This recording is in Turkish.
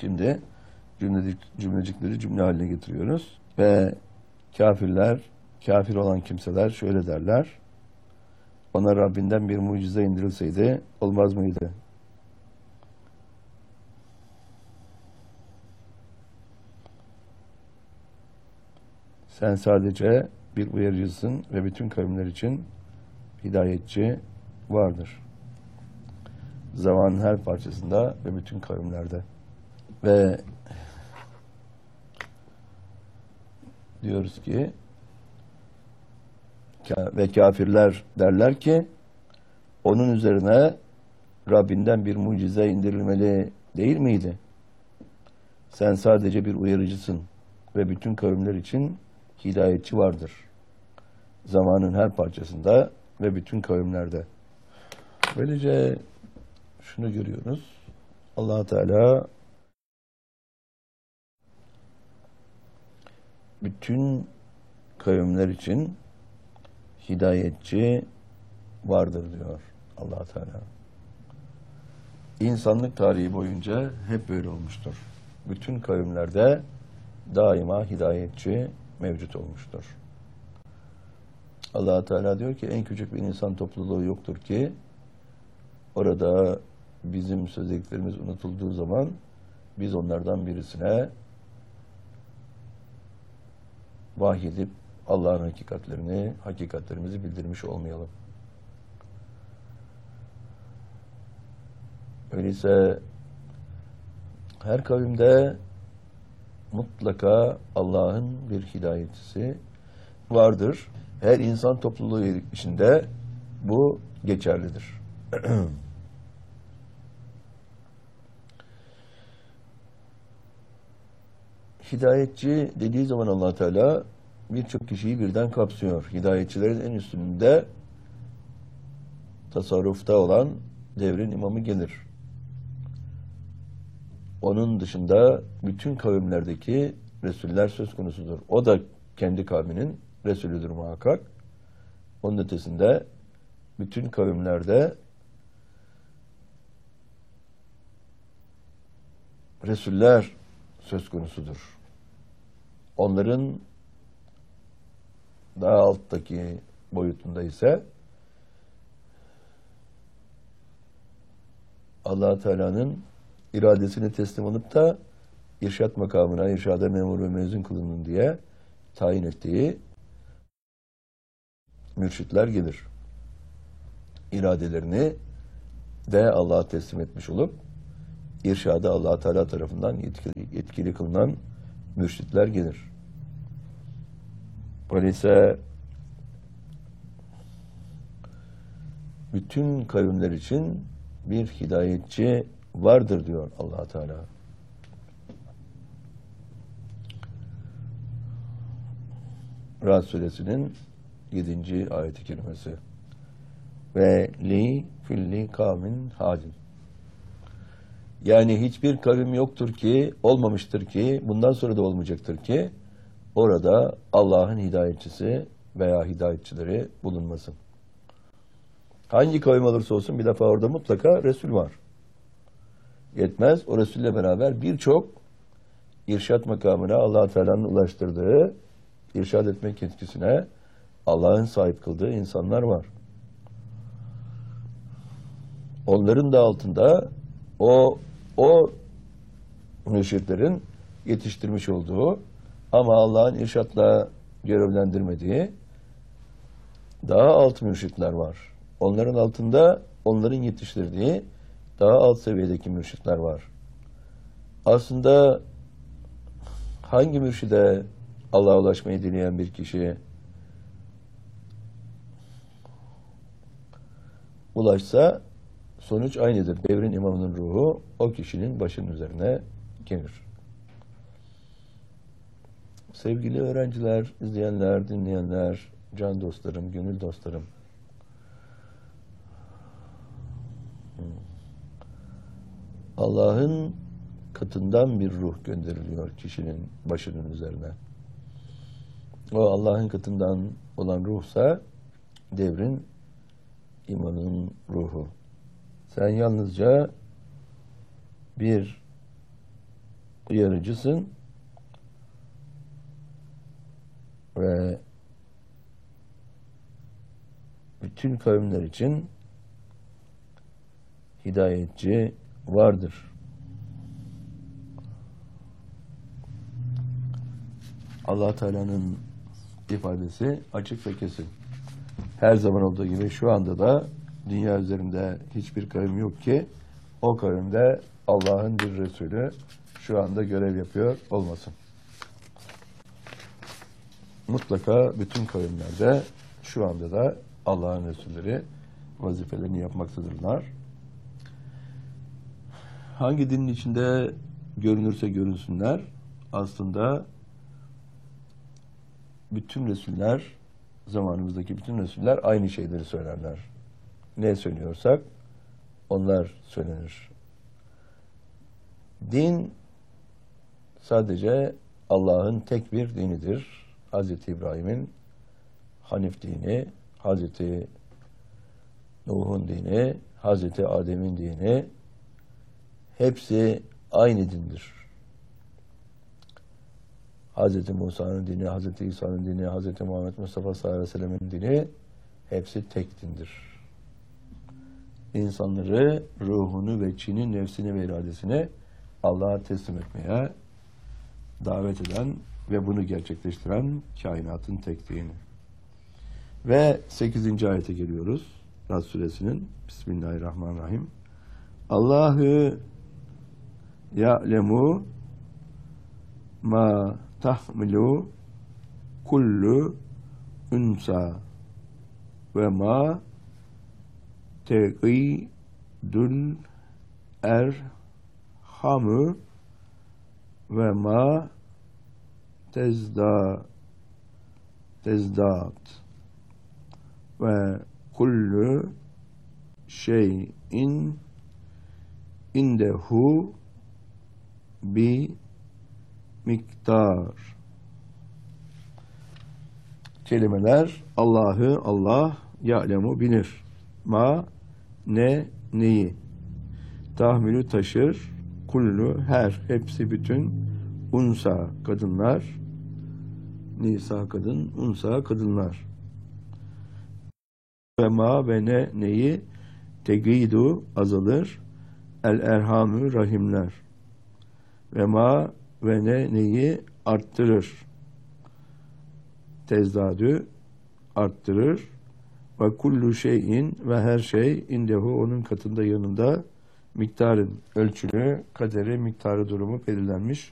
Şimdi cümlecikleri cümle haline getiriyoruz. Ve kafirler, kafir olan kimseler şöyle derler. Ona Rabbinden bir mucize indirilseydi olmaz mıydı? Sen sadece bir uyarıcısın ve bütün kavimler için hidayetçi vardır. Zamanın her parçasında ve bütün kavimlerde. Ve diyoruz ki ve kafirler derler ki onun üzerine Rabbinden bir mucize indirilmeli değil miydi? Sen sadece bir uyarıcısın ve bütün kavimler için hidayetçi vardır. Zamanın her parçasında ve bütün kavimlerde. Böylece şunu görüyoruz. Allah Teala bütün kavimler için hidayetçi vardır diyor Allah Teala. İnsanlık tarihi boyunca hep böyle olmuştur. Bütün kavimlerde daima hidayetçi mevcut olmuştur. Allah Teala diyor ki en küçük bir insan topluluğu yoktur ki orada bizim sözcüklerimiz unutulduğu zaman biz onlardan birisine vahyedip Allah'ın hakikatlerimizi bildirmiş olmayalım. Öyleyse her kavimde mutlaka Allah'ın bir hidayetçisi vardır. Her insan topluluğu içinde bu geçerlidir. Hidayetçi dediği zaman Allah Teala birçok kişiyi birden kapsıyor. Hidayetçilerin en üstünde tasarrufta olan devrin imamı gelir. Onun dışında bütün kavimlerdeki Resuller söz konusudur. O da kendi kavminin Resulüdür muhakkak. Onun ötesinde bütün kavimlerde Resuller söz konusudur. Onların daha alttaki boyutunda ise Allah Teala'nın iradesini teslim alıp da irşad makamına, irşada memur ve mezun kılının diye tayin ettiği mürşitler gelir. İradelerini de Allah'a teslim etmiş olup irşada Allah Teala tarafından yetkili kılınan mürşitler gelir. Öyleyse bütün kavimler için bir hidayetçi vardır diyor Allah Teala. Ra'd suresinin 7. ayet-i kerimesi. Ve li filli kavmin hadin. Yani hiçbir kavim yoktur ki, olmamıştır ki, bundan sonra da olmayacaktır ki orada Allah'ın hidayetçisi veya hidayetçileri bulunmasın. Hangi kavim olursa olsun bir defa orada mutlaka Resul var. Yetmez, o Resul'le beraber birçok irşad makamına Allah Teala'nın ulaştırdığı, irşad etmek yetkisine Allah'ın sahip kıldığı insanlar var. Onların da altında o mürşitlerin yetiştirmiş olduğu ama Allah'ın irşatla görevlendirmediği daha alt mürşitler var. Onların altında onların yetiştirdiği daha alt seviyedeki mürşitler var. Aslında hangi mürşide Allah'a ulaşmayı dileyen bir kişi ulaşsa sonuç aynıdır. Devrin imamının ruhu o kişinin başının üzerine gelir. Sevgili öğrenciler, izleyenler, dinleyenler, can dostlarım, gönül dostlarım. Allah'ın katından bir ruh gönderiliyor kişinin başının üzerine. O Allah'ın katından olan ruhsa devrin imamının ruhu. Sen yalnızca bir uyarıcısın ve bütün kavimler için hidayetçi vardır. Allah Teala'nın ifadesi açık ve kesin. Her zaman olduğu gibi şu anda da dünya üzerinde hiçbir kavim yok ki o kavimde Allah'ın bir Resulü şu anda görev yapıyor olmasın. Mutlaka bütün kavimlerde şu anda da Allah'ın Resulleri vazifelerini yapmaktadırlar. Hangi dinin içinde görünürse görünsünler, aslında bütün Resuller, zamanımızdaki bütün Resuller aynı şeyleri söylerler. Ne söylüyorsak onlar söylenir. Din sadece Allah'ın tek bir dinidir. Hazreti İbrahim'in Hanif dini, Hazreti Nuh'un dini, Hazreti Adem'in dini, hepsi aynı dindir. Hazreti Musa'nın dini, Hazreti İsa'nın dini, Hazreti Muhammed Mustafa sallallahu aleyhi ve sellem'in dini, hepsi tek dindir. İnsanları, ruhunu ve çini, nefsini ve iradesini Allah'a teslim etmeye davet eden ve bunu gerçekleştiren kainatın tek dini. Ve 8. ayete geliyoruz. Rad suresinin. Bismillahirrahmanirrahim. Allahu ya'lemu ma tahmilu kullu unsa ve ma teqidul erhamu ve ma tezdat ve kullu şeyin indehu bi miktar. Kelimeler Allah'ı Allah ya'lemu bilir. Ma neyi? Tahmilü taşır. Kullu her, hepsi bütün. Unsa kadınlar. Nisa kadın, unsa kadınlar. Ve ma ve neyi? Tegidu azalır. El erhamü rahimler. Ve ma ve neyi? Arttırır. Tezdadü arttırır. Ve kullu şeyin ve her şey indehu onun katında yanında miktarın ölçülü, kaderi, miktarı durumu belirlenmiş